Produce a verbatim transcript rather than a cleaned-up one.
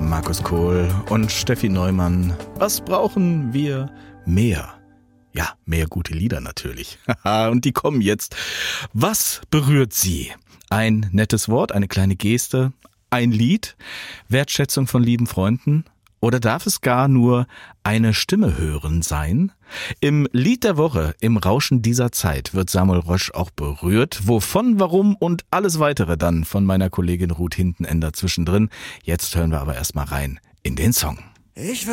Markus Kohl und Steffi Neumann. Was brauchen wir mehr? Ja, mehr gute Lieder natürlich. Und die kommen jetzt. Was berührt Sie? Ein nettes Wort, eine kleine Geste, ein Lied, Wertschätzung von lieben Freunden? Oder darf es gar nur eine Stimme hören sein? Im Lied der Woche, im Rauschen dieser Zeit, wird Samuel Rösch auch berührt. Wovon, warum und alles weitere dann von meiner Kollegin Ruth Hintenender zwischendrin. Jetzt hören wir aber erstmal rein in den Song. Ich